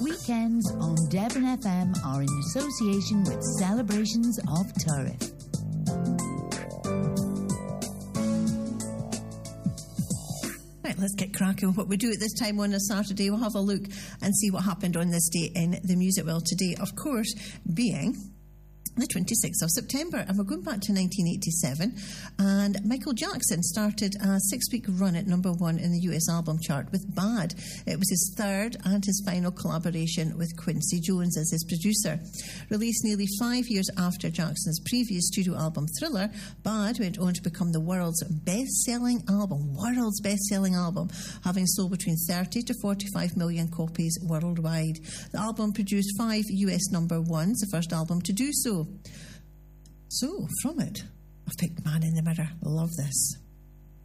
Weekends on Devon FM are in association with Celebrations of Turriff. Right, let's get cracking. What we do at this time on a Saturday, we'll have a look and see what happened on this day in the music world today. Of course, being the 26th of September, and we're going back to 1987, and Michael Jackson started a 6-week run at number 1 in the US album chart with Bad. It was his third and his final collaboration with Quincy Jones as his producer. Released nearly 5 years after Jackson's previous studio album Thriller, Bad went on to become the world's best-selling album, having sold between 30 to 45 million copies worldwide. The album produced 5 US number 1s, the first album to do so. So, from it, I've picked Man in the Mirror. Love this.